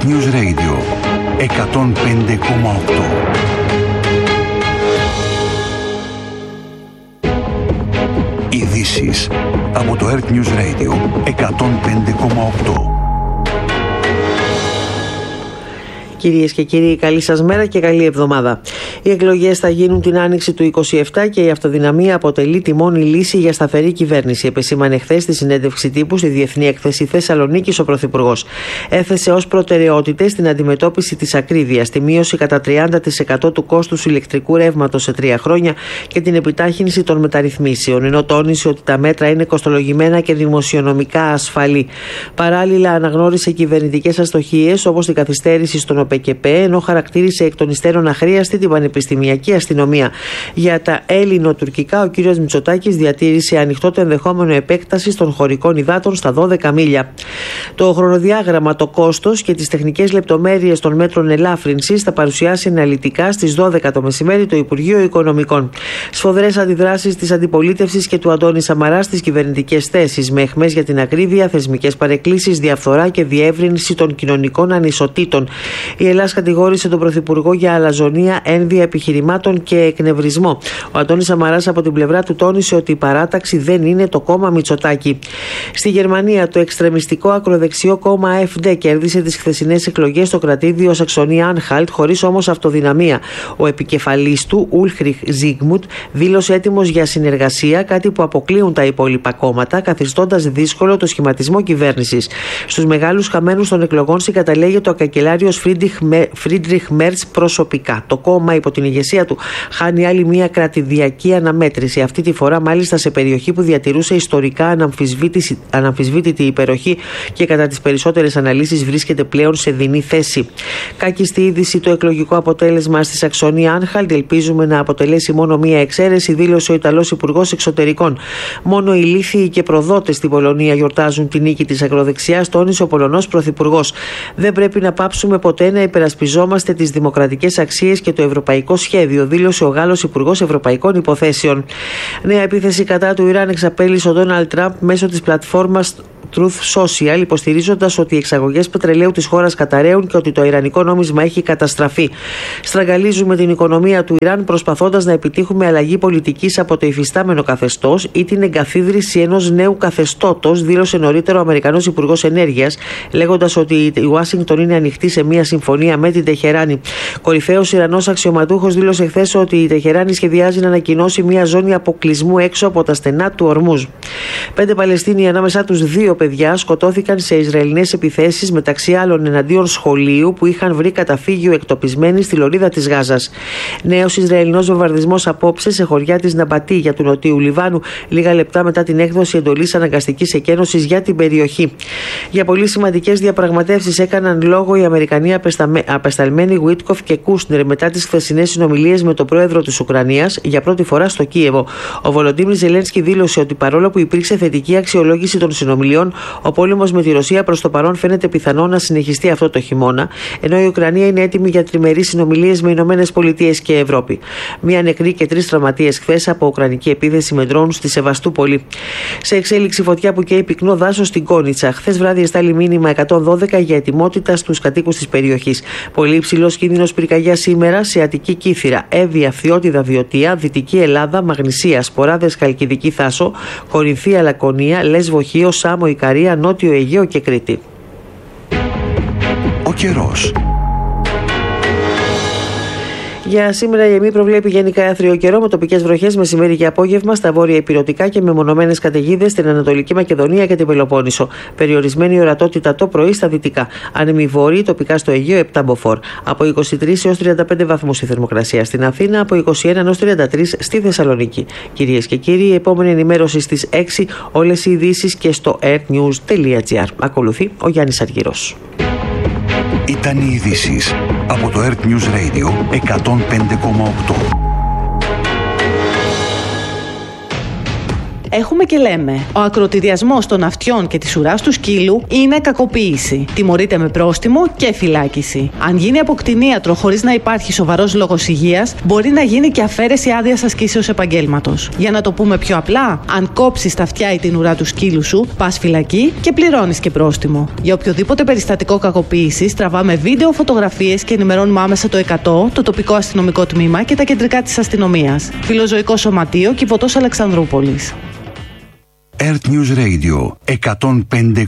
News Radio 105,8. Ειδήσεις από το Earth News Radio 105,8. Κυρίες και κύριοι, καλή σας μέρα και καλή εβδομάδα. Οι εκλογές θα γίνουν την άνοιξη του 27 και η αυτοδυναμία αποτελεί τη μόνη λύση για σταθερή κυβέρνηση, επεσήμανε χθες στη συνέντευξη τύπου στη Διεθνή Έκθεση Θεσσαλονίκης ο Πρωθυπουργός. Έθεσε ως προτεραιότητες την αντιμετώπιση της ακρίβειας, τη μείωση κατά 30% του κόστους ηλεκτρικού ρεύματος σε 3 χρόνια και την επιτάχυνση των μεταρρυθμίσεων, ενώ τόνισε ότι τα μέτρα είναι κοστολογημένα και δημοσιονομικά ασφαλή. Παράλληλα, αναγνώρισε κυβερνητικές αστοχίες όπως την καθυστέρηση στον ΟΠΕΚΕΠΕ, ενώ χαρακτήρισε εκ των υστέρων αχρίαστη την πανεπιστημιακή αστυνομία. Για τα ελληνοτουρκικά, ο κ. Μητσοτάκης διατήρησε ανοιχτό το ενδεχόμενο επέκτασης των χωρικών υδάτων στα 12 μίλια. Το χρονοδιάγραμμα, το κόστος και τις τεχνικές λεπτομέρειες των μέτρων ελάφρυνσης θα παρουσιάσει αναλυτικά στις 12 το μεσημέρι το Υπουργείο Οικονομικών. Σφοδρές αντιδράσεις της αντιπολίτευσης και του Αντώνη Σαμαρά στις κυβερνητικές θέσεις, με αιχμές για την ακρίβεια, θεσμικές παρεκκλήσεις, διαφθορά και διεύρυνση των κοινωνικών ανισοτήτων. Η Ελλάς κατηγόρησε τον Πρωθυπουργό για αλαζονία, ένδια επιχειρημάτων και εκνευρισμό. Ο Αντώνης Σαμαράς από την πλευρά του τόνισε ότι η παράταξη δεν είναι το κόμμα Μητσοτάκη. Στη Γερμανία, το εξτρεμιστικό ακροδεξιό κόμμα AfD κέρδισε τις χθεσινές εκλογές στο κρατήδιο Σαξονία-Άνχαλτ, χωρίς όμως αυτοδυναμία. Ο επικεφαλής του, Ούλχριχ Ζίγμουντ, δήλωσε έτοιμος για συνεργασία, κάτι που αποκλείουν τα υπόλοιπα κόμματα, καθιστώντας δύσκολο το σχηματισμό κυβέρνησης. Στους μεγάλους χαμένους των εκλογών συγκαταλέγεται ο καγκελάριος Φρίντριχ Μέρτς προσωπικά. Το κόμμα υπό την ηγεσία του χάνει άλλη μια κρατηδιακή αναμέτρηση, αυτή τη φορά μάλιστα σε περιοχή που διατηρούσε ιστορικά αναμφισβήτητη υπεροχή και κατά τις περισσότερες αναλύσεις βρίσκεται πλέον σε δεινή θέση. Κάκιστη είδηση το εκλογικό αποτέλεσμα στη Σαξονία-Άνχαλτ. Ελπίζουμε να αποτελέσει μόνο μία εξαίρεση, δήλωσε ο Ιταλός Υπουργός Εξωτερικών. Μόνο οι λύθιοι και προδότες στην Πολωνία γιορτάζουν τη νίκη της ακροδεξιάς, τόνισε ο Πολωνός Πρωθυπουργός. Δεν πρέπει να πάψουμε ποτέ να υπερασπιζόμαστε τις δημοκρατικές αξίες και το ευρωπαϊκό σχέδιο, δήλωσε ο Γάλλος Υπουργός Ευρωπαϊκών Υποθέσεων. Νέα επίθεση κατά του Ιράν εξαπέλυσε ο Ντόναλντ Τραμπ μέσω της πλατφόρμας Truth Social, υποστηρίζοντας ότι οι εξαγωγές πετρελαίου της χώρας καταραίουν και ότι το ιρανικό νόμισμα έχει καταστραφεί. Στραγγαλίζουμε την οικονομία του Ιράν προσπαθώντας να επιτύχουμε αλλαγή πολιτικής από το υφιστάμενο καθεστώς ή την εγκαθίδρυση ενός νέου καθεστώτος, δήλωσε νωρίτερα ο Αμερικανός Υπουργός Ενέργειας, λέγοντας ότι η Ουάσιγκτον είναι ανοιχτή σε μια συμφωνία με την Τεχεράνη. Κορυφαίος Ιρανός αξιωματούχος δήλωσε χθες ότι η Τεχεράνη σχεδιάζει να ανακοινώσει μια ζώνη αποκλεισμού έξω από τα στενά του Ορμούζ. 5 Παλαιστίνοι, ανάμεσά τους 2 παιδιά, σκοτώθηκαν σε Ισραηλινές επιθέσεις, μεταξύ άλλων εναντίον σχολείου που είχαν βρει καταφύγιο εκτοπισμένοι στη λωρίδα της Γάζας. Νέος Ισραηλινός βομβαρδισμός απόψε σε χωριά της Ναμπατίγια του Νοτιού Λιβάνου, λίγα λεπτά μετά την έκδοση εντολής αναγκαστικής εκένωσης για την περιοχή. Για πολύ σημαντικές διαπραγματεύσεις έκαναν λόγο οι Αμερικανοί απεσταλμένοι Γουίτκοφ και Κούσνερ μετά τις χθεσινές συνομιλίες με τον πρόεδρο της Ουκρανίας για πρώτη φορά στο Κίεβο. Ο Βολοντίμιρ Ζελένσκι δήλωσε ότι παρόλο που υπήρξε θετική αξιολόγηση των συνομιλιών, ο πόλεμος με τη Ρωσία προς το παρόν φαίνεται πιθανό να συνεχιστεί αυτό το χειμώνα, ενώ η Ουκρανία είναι έτοιμη για τριμερείς συνομιλίες με Ηνωμένες Πολιτείες και Ευρώπη. Μία νεκρή και 3 τραυματίες χθες από ουκρανική επίθεση με ντρόουν στη Σεβαστούπολη. Σε εξέλιξη, φωτιά που καίει πυκνό δάσος στην Κόνιτσα. Χθες βράδυ εστάλει μήνυμα 112 για ετοιμότητα στους κατοίκους της περιοχής. Πολύ υψηλός κίνδυνος πυρκαγιά σήμερα σε Αττική Κύθυρα, Εύβοια, Φθιώτιδα, Βιωτία, Δυτική Ελλάδα, Μαγνησία, Σποράδες, Χαλκιδική Θάσο, Κορινθία, Λακωνία, Λέσβο, Χίο, Σάμο, Ικαρία, Νότιο Αιγαίο και Κρήτη. Ο καιρός. Για σήμερα η ΕΜΗ προβλέπει γενικά άθριο καιρό με τοπικές βροχές μεσημέρι και απόγευμα στα βόρεια ηπειρωτικά και με μονομένες καταιγίδες στην Ανατολική Μακεδονία και την Πελοπόννησο. Περιορισμένη ορατότητα το πρωί στα δυτικά. Άνεμοι βόρειοι, τοπικά στο Αιγαίο 7 μποφόρ. Από 23 έως 35 βαθμούς η θερμοκρασία στην Αθήνα, από 21 έως 33 στη Θεσσαλονίκη. Κυρίες και κύριοι, η επόμενη ενημέρωση στις 6, όλες οι ειδήσεις και στο earthnews.gr. Ακολουθεί ο Γιάννης Αργυρός. Ήταν οι ειδήσεις από το Earth News Radio 105,8. Έχουμε και λέμε. Ο ακροτηριασμός των αυτιών και της ουράς του σκύλου είναι κακοποίηση. Τιμωρείται με πρόστιμο και φυλάκιση. Αν γίνει από κτηνίατρο χωρίς να υπάρχει σοβαρός λόγος υγείας, μπορεί να γίνει και αφαίρεση άδειας ασκήσεως επαγγέλματος. Για να το πούμε πιο απλά, αν κόψεις τα αυτιά ή την ουρά του σκύλου σου, πας φυλακή και πληρώνεις και πρόστιμο. Για οποιοδήποτε περιστατικό κακοποίησης, τραβάμε βίντεο, φωτογραφίες και ενημερώνουμε άμεσα το 100, το τοπικό αστυνομικό τμήμα και τα κεντρικά της αστυνομίας. Φιλοζωικό Σωματείο, Κιβωτός Αλεξανδρούπολης. Earth News Radio 105,6.